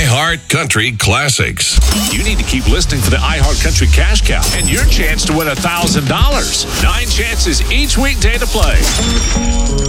iHeart Country Classics. You need to keep listening for the iHeart Country Cash Cow and your chance to win $1,000. 9 chances each weekday to play.